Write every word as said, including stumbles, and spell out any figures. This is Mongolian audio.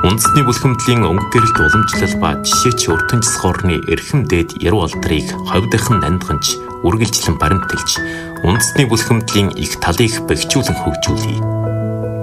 Үндэсний бүлхэмтлийн өнгө гэрэлт уламжлал ба жишээч өртөн цэсхорны эрхэм дээд яруу алдрыг ховдохон нандганч үргэлжлэн баримтэлж үндэсний бүлхэмтлийн их талыг бэхжүүлэн хөгжүүлье.